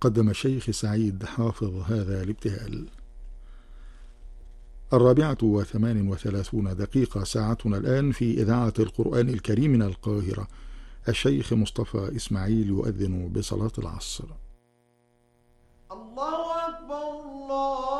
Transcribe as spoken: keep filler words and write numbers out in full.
قدم الشيخ سعيد حافظ هذا الابتهال. الرابعة وثمان وثلاثون دقيقة ساعتنا الآن في إذاعة القرآن الكريم من القاهرة. الشيخ مصطفى إسماعيل يؤذن بصلاة العصر. الله أكبر الله